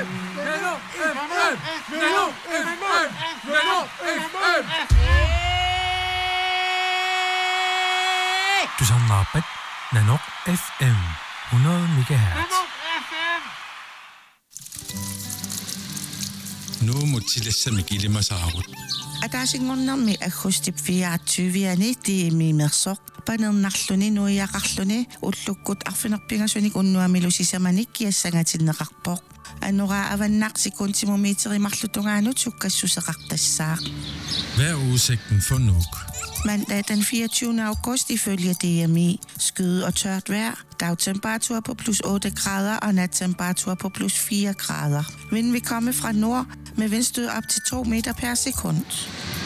주상마펫 나녹 FM 100 MHz. Nu mutillassamik ilimasaagut. Атаасингорнэрми аггустип 24-ани тиимимерсоқ панернарлуни нуиақарлуни уллуккут арфинерпингасуник уннуамилусисаманик киассангатиннеқарпоқ аннуraa аваннаақ секундтимометеримарлутунгаанут суккассусеқартассаақ. Hvad er udsigten for Nuuk? Mandag den 24. august ifølge DMI. Skyde og tørt vejr. Dagtemperatur på plus 8 grader og nattemperatur på plus 4 grader. Vinden vil komme fra nord med vindstød op til 2 meter per sekund.